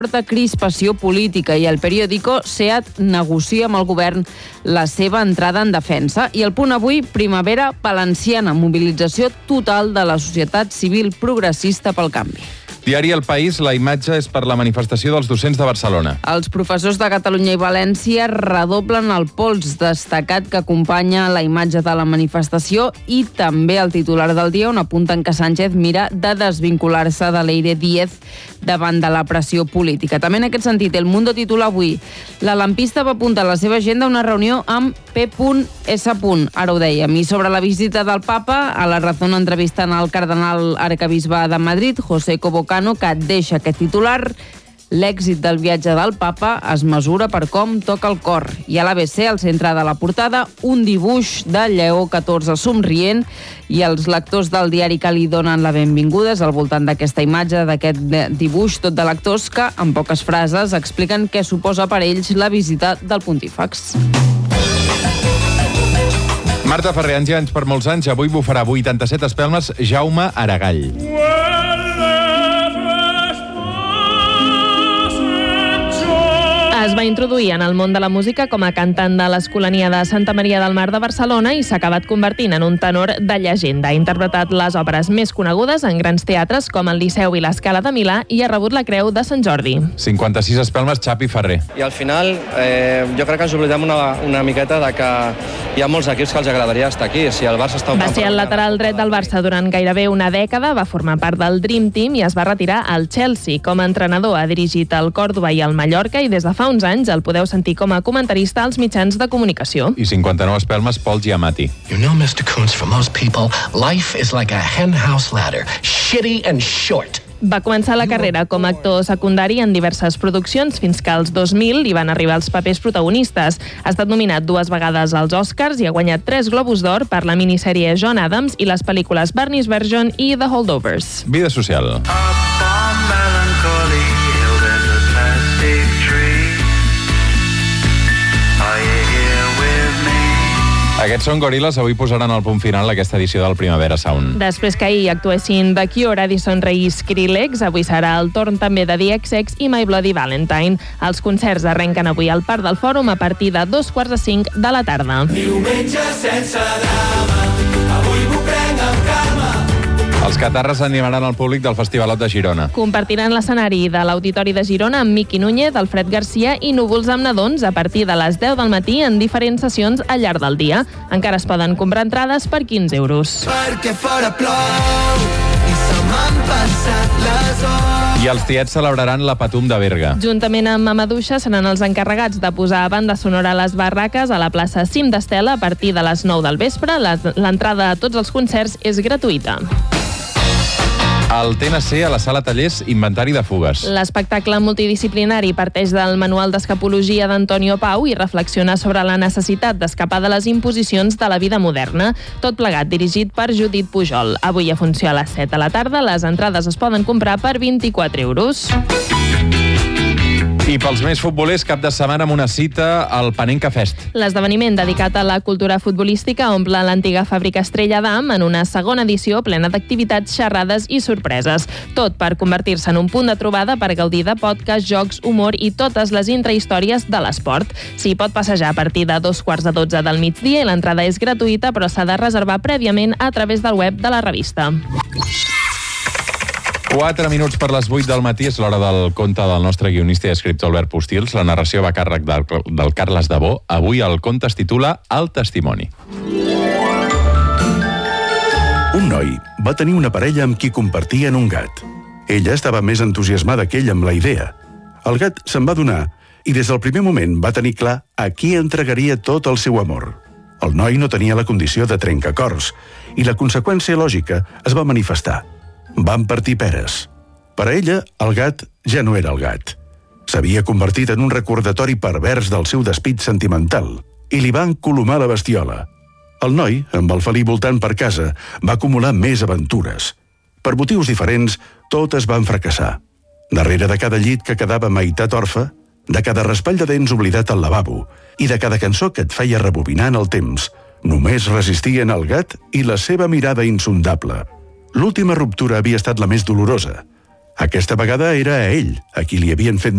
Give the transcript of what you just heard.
porta crispació política i el periòdico SEAT negocia amb el govern la seva entrada en defensa. I el punt avui, primavera valenciana, mobilització total de la societat civil progressista pel canvi. Diari El País, la imatge és per la manifestació dels docents de Barcelona. Els professors de Catalunya i València redoblen el pols destacat que acompanya la imatge de la manifestació i també el titular del dia, on apunten que Sánchez mira de desvincular-se de l'Eire Díez davant de la pressió política. També en aquest sentit, El Mundo titula avui: la lampista va apuntar a la seva agenda una reunió amb P.S. Ara ho dèiem. I sobre la visita del papa, a La Razón entrevisten al cardenal arquebisbe de Madrid, José Cobocano, que deixa aquest titular: l'èxit del viatge del papa es mesura per com toca el cor. I a l'ABC, al centre de la portada, un dibuix de Lleó XIV somrient, i els lectors del diari que li donen la benvinguda al voltant d'aquesta imatge, d'aquest dibuix tot de lectors que, en poques frases, expliquen què suposa per ells la visita del pontífex. Marta Ferrer, anys per molts anys, avui bufarà 87 espelmes Jaume Aragall. Es va introduir en el món de la música com a cantant de l'Escolania de Santa Maria del Mar de Barcelona i s'ha acabat convertint en un tenor de llegenda. Ha interpretat les òperes més conegudes en grans teatres com el Liceu i l'Escala de Milà i ha rebut la Creu de Sant Jordi. 56 espelmes, Xapi Ferrer. I al final jo crec que ens oblidem una miqueta de que hi ha molts equips que els agradaria estar aquí. Si el Barça està... Va ser el lateral dret del Barça durant gairebé una dècada, va formar part del Dream Team i es va retirar al Chelsea. Com a entrenador ha dirigit el Còrdova i el Mallorca i des de fa uns anys el podeu sentir com a comentarista als mitjans de comunicació. I 59 espelmes, Pol Giamatti. You know, Mr. Kunz, for most people, life is like a henhouse ladder, shitty and short. Va començar la carrera com a actor secundari en diverses produccions fins que als 2000 li van arribar els papers protagonistes. Ha estat nominat 2 vegades als Oscars i ha guanyat 3 Globus d'Or per la minissèrie John Adams i les pel·lícules Barney's Version i The Holdovers. Vida social. Aquests són Gorillaz, avui posaran el punt final a aquesta edició del Primavera Sound. Després que ahir actuessin The Cure, Addison Rae i Skrillex, avui serà el torn també de The XX i My Bloody Valentine. Els concerts arrenquen avui al Parc del Fòrum a partir de 2:45 de la tarda. Diumenge sense drama, avui m'ho prenc amb calma. Els Catarres animaran el públic del Festivalot de Girona. Compartiran l'escenari de l'Auditori de Girona amb Miqui Núñez, Alfred Garcia i Núvols amb Nadons a partir de les 10 del matí en diferents sessions al llarg del dia. Encara es poden comprar entrades per 15 euros. Perquè fora plou i se m'han passat les hores. I els tiets celebraran la Patum de Berga. Juntament amb Mamaduixa seran els encarregats de posar banda sonora a les barraques a la plaça Cim d'Estela a partir de les 9 del vespre. L'entrada a tots els concerts és gratuïta. El TNC a la Sala Tallers, inventari de fugues. L'espectacle multidisciplinari parteix del manual d'escapologia d'Antonio Pau i reflexiona sobre la necessitat d'escapar de les imposicions de la vida moderna. Tot plegat dirigit per Judit Pujol. Avui a funció a les 7 de la tarda. Les entrades es poden comprar per 24 euros. I pels més futbolers, cap de setmana amb una cita al Panenka Fest. L'esdeveniment dedicat a la cultura futbolística omple l'antiga fàbrica Estrella d'Am en una segona edició plena d'activitats, xerrades i sorpreses. Tot per convertir-se en un punt de trobada per gaudir de podcast, jocs, humor i totes les intrahistòries de l'esport. S'hi pot passejar a partir de 2:45 del migdia i l'entrada és gratuïta, però s'ha de reservar prèviament a través del web de la revista. 4 minuts per les 8 del matí, és l'hora del conte del nostre guionista i escriptor Albert Postils. La narració va a càrrec del Carles Dabó. Avui el conte es titula El testimoni. Un noi va tenir una parella amb qui compartien un gat. Ella estava més entusiasmada que ell amb la idea. El gat se'n va donar i des del primer moment va tenir clar a qui entregaria tot el seu amor. El noi no tenia la condició de trencacors i la conseqüència lògica es va manifestar. Van partir peres. Per a ella, el gat ja no era el gat. S'havia convertit en un recordatori pervers del seu despit sentimental i li va encolomar la bestiola. El noi, amb el felí voltant per casa, va acumular més aventures. Per motius diferents, totes van fracassar. Darrere de cada llit que quedava meitat orfe, de cada raspall de dents oblidat al lavabo i de cada cançó que et feia rebobinar en el temps, només resistien el gat i la seva mirada insondable. L'última ruptura havia estat la més dolorosa. Aquesta vegada era a ell, a qui li havien fet